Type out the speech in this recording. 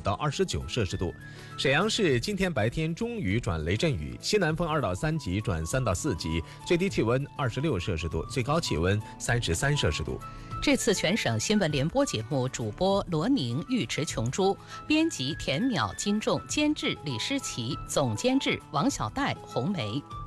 到29摄氏度。沈阳市今天白天中雨转雷阵雨，西南风2到3级转3到4级，最低气温26摄氏度，最高气温33摄氏度。 这次全省新闻联播节目主播罗宁、尉迟琼珠，编辑田淼、金仲，监制李诗琪，总监制王小戴、红梅。